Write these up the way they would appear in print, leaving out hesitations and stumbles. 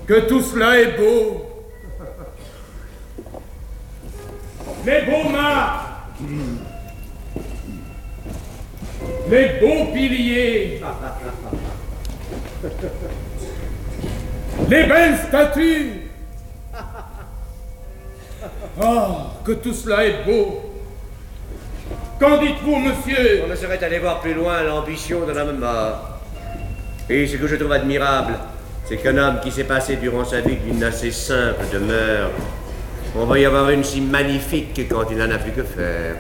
que tout cela est beau. Les beaux mâts, les beaux piliers, les belles statues. Oh, que tout cela est beau. Qu'en dites-vous, monsieur? On ne saurait aller voir plus loin l'ambition d'un homme mort. Et ce que je trouve admirable, c'est qu'un homme qui s'est passé durant sa vie d'une assez simple demeure, on va y avoir une si magnifique quand il n'en a plus que faire.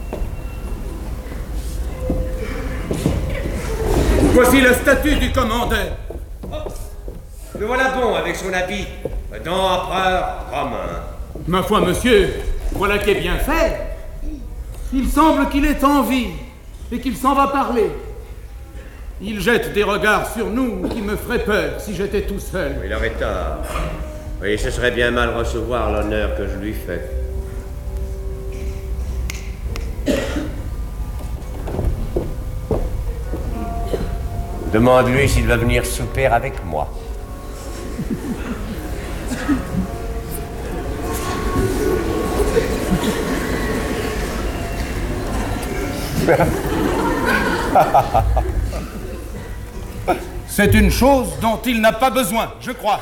Voici la statue du commandeur. Oh, le voilà bon avec son habit d'empereur romain. Ma foi, monsieur, voilà qui est bien fait. Il semble qu'il est en vie et qu'il s'en va parler. Il jette des regards sur nous qui me feraient peur si j'étais tout seul. Il aurait tort. Oui, ce serait bien mal recevoir l'honneur que je lui fais. Demande-lui s'il va venir souper avec moi. C'est une chose dont il n'a pas besoin, je crois.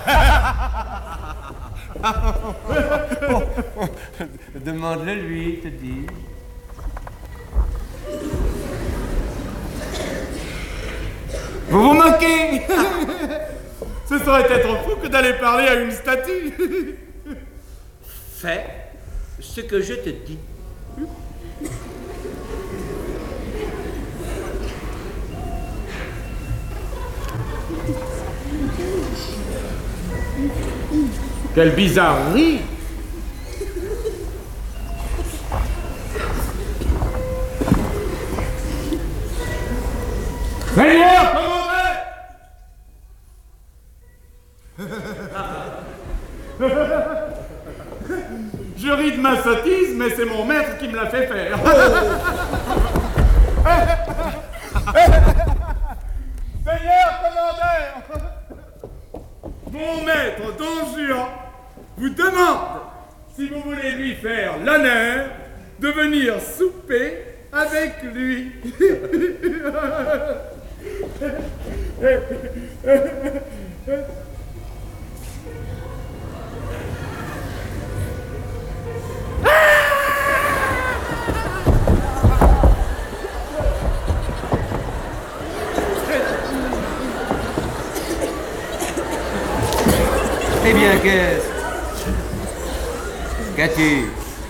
Demande-le lui, te dis. Vous vous moquez. Ce serait être fou que d'aller parler à une statue. Fais ce que je te dis. Quelle bizarrerie! Seigneur, commandez! Je ris de ma sottise, mais c'est mon maître qui me l'a fait faire. Seigneur, commandeur! Mon maître, Don Juan, vous demande si vous voulez lui faire l'honneur de venir souper avec lui. Eh bien, qu'as-tu?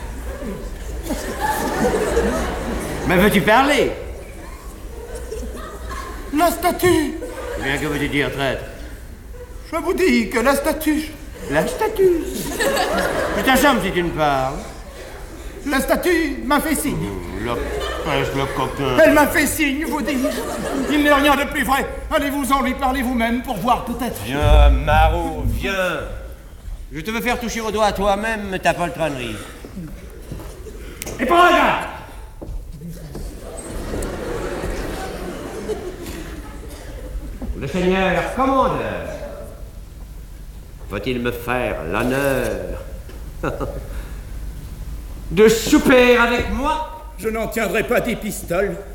Mais veux-tu parler? La statue! Eh bien, que veux-tu dire, traître? Je vous dis que la statue... La statue? Je t'assomme si tu ne parles. La statue m'a fait signe. La pêche, le coquin. Elle m'a fait signe, vous dis-je. Il n'est rien de plus vrai. Allez-vous-en lui parler vous-même pour voir peut-être. Viens, Marot, viens. Je te veux faire toucher au doigt à toi-même ta poltronnerie. Et pour regarde. Le seigneur commandeur. Faut-il me faire l'honneur de souper avec moi? Je n'en tiendrai pas des pistoles.